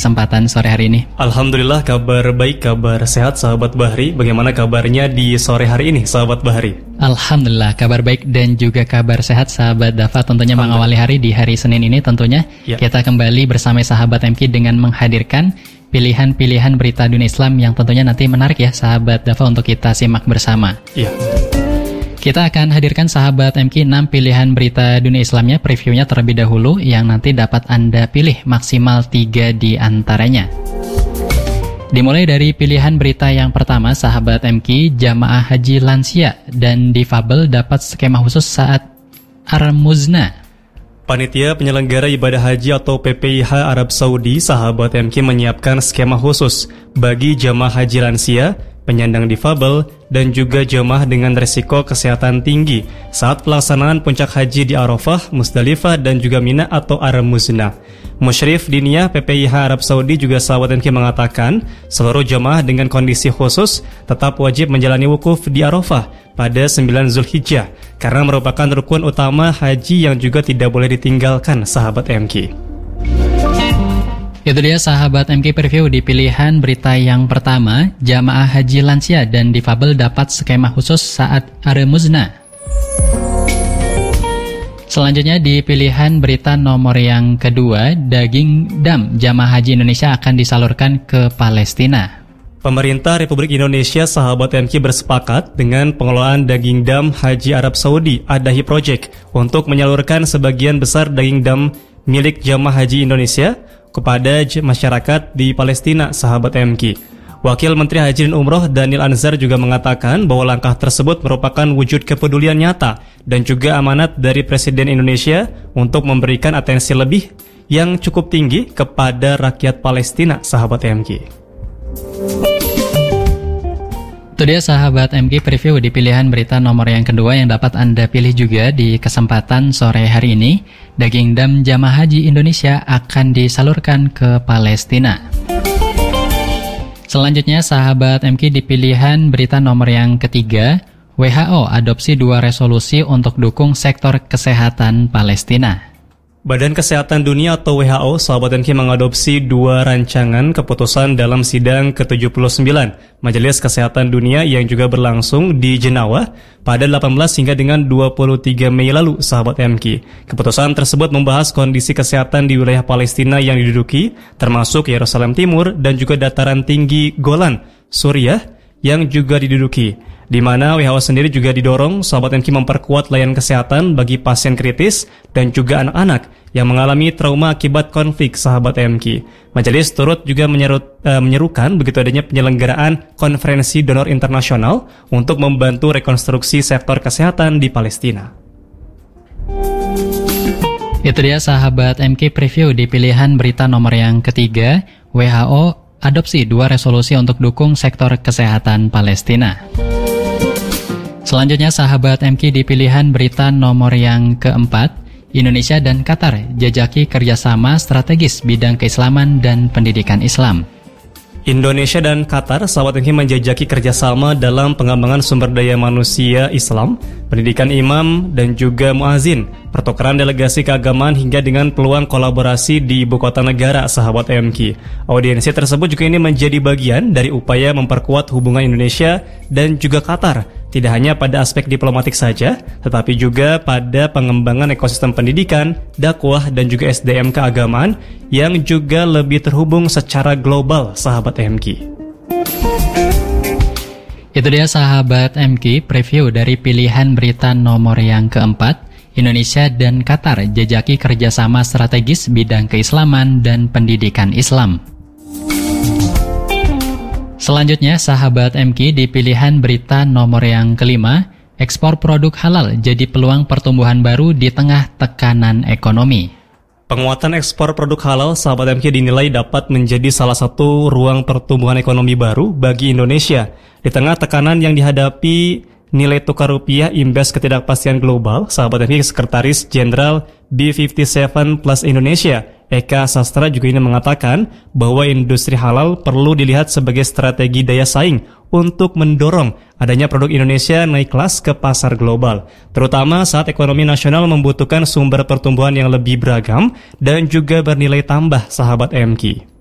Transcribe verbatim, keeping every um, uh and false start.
kesempatan sore hari ini. Alhamdulillah kabar baik, kabar sehat sahabat Bahri. Bagaimana kabarnya di sore hari ini sahabat Bahri? Alhamdulillah kabar baik dan juga kabar sehat sahabat Dafa. Tentunya mengawali hari di hari Senin ini tentunya ya. Kita kembali bersama sahabat M K dengan menghadirkan pilihan-pilihan berita dunia Islam yang tentunya nanti menarik ya sahabat Dafa untuk kita simak bersama. Iya. Kita akan hadirkan sahabat M K enam pilihan berita dunia Islamnya, previewnya terlebih dahulu yang nanti dapat Anda pilih maksimal tiga di antaranya. Dimulai dari pilihan berita yang pertama sahabat M K, jamaah haji lansia dan difabel dapat skema khusus saat Ar-Muzna. Panitia penyelenggara ibadah haji atau P P I H Arab Saudi sahabat M K menyiapkan skema khusus bagi jamaah haji lansia, penyandang difabel, dan juga jemaah dengan risiko kesehatan tinggi saat pelaksanaan puncak haji di Arafah, Musdalifah, dan juga Mina atau Ar-Muzna. Musyrif Diniyah P P I H Arab Saudi juga sahabat M K mengatakan seluruh jemaah dengan kondisi khusus tetap wajib menjalani wukuf di Arafah pada sembilan Zulhijjah karena merupakan rukun utama haji yang juga tidak boleh ditinggalkan sahabat M K. Itu dia sahabat M K preview di pilihan berita yang pertama, jamaah haji lansia dan difabel dapat skema khusus saat Ar-Muzna. Selanjutnya di pilihan berita nomor yang kedua, daging dam jamaah haji Indonesia akan disalurkan ke Palestina. Pemerintah Republik Indonesia sahabat M K bersepakat dengan pengelolaan daging dam Haji Arab Saudi Adahi Project untuk menyalurkan sebagian besar daging dam milik jamaah haji Indonesia kepada masyarakat di Palestina sahabat M K. Wakil Menteri Haji dan Umroh Daniel Anzar juga mengatakan bahwa langkah tersebut merupakan wujud kepedulian nyata dan juga amanat dari Presiden Indonesia untuk memberikan atensi lebih yang cukup tinggi kepada rakyat Palestina sahabat M K. Itu dia sahabat M K preview di pilihan berita nomor yang kedua yang dapat Anda pilih juga di kesempatan sore hari ini. Daging dam jamaah haji Indonesia akan disalurkan ke Palestina. Selanjutnya sahabat M K di pilihan berita nomor yang ketiga, W H O adopsi dua resolusi untuk dukung sektor kesehatan Palestina. Badan Kesehatan Dunia atau W H O sahabat M K mengadopsi dua rancangan keputusan dalam sidang ke tujuh puluh sembilan Majelis Kesehatan Dunia yang juga berlangsung di Jenawa pada delapan belas hingga dengan dua puluh tiga Mei lalu sahabat M K. Keputusan tersebut membahas kondisi kesehatan di wilayah Palestina yang diduduki termasuk Yerusalem Timur dan juga dataran tinggi Golan, Suriah yang juga diduduki, di mana W H O sendiri juga didorong sahabat M K memperkuat layanan kesehatan bagi pasien kritis dan juga anak-anak yang mengalami trauma akibat konflik sahabat M K. Majelis turut juga menyerut, uh, menyerukan begitu adanya penyelenggaraan konferensi donor internasional untuk membantu rekonstruksi sektor kesehatan di Palestina. Itu dia sahabat M K preview di pilihan berita nomor yang ketiga, W H O adopsi dua resolusi untuk dukung sektor kesehatan Palestina. Selanjutnya sahabat M K di pilihan berita nomor yang keempat, Indonesia dan Qatar jajaki kerjasama strategis bidang keislaman dan pendidikan Islam. Indonesia dan Qatar sahabat M K menjajaki kerjasama dalam pengembangan sumber daya manusia Islam, pendidikan imam dan juga muazin, pertukaran delegasi keagamaan hingga dengan peluang kolaborasi di ibu kota negara sahabat M K. Audiensi tersebut juga ini menjadi bagian dari upaya memperkuat hubungan Indonesia dan juga Qatar, tidak hanya pada aspek diplomatik saja, tetapi juga pada pengembangan ekosistem pendidikan, dakwah dan juga S D M keagamaan yang juga lebih terhubung secara global sahabat M K. Itu dia sahabat M K preview dari pilihan berita nomor yang keempat, Indonesia dan Qatar jajaki kerjasama strategis bidang keislaman dan pendidikan Islam. Selanjutnya sahabat M K di pilihan berita nomor yang kelima, ekspor produk halal jadi peluang pertumbuhan baru di tengah tekanan ekonomi. Penguatan ekspor produk halal sahabat M K dinilai dapat menjadi salah satu ruang pertumbuhan ekonomi baru bagi Indonesia di tengah tekanan yang dihadapi nilai tukar rupiah imbas ketidakpastian global. Sahabat M K Sekretaris Jenderal B lima puluh tujuh Plus Indonesia Eka Sastra juga ini mengatakan bahwa industri halal perlu dilihat sebagai strategi daya saing untuk mendorong adanya produk Indonesia naik kelas ke pasar global, terutama saat ekonomi nasional membutuhkan sumber pertumbuhan yang lebih beragam dan juga bernilai tambah sahabat M K.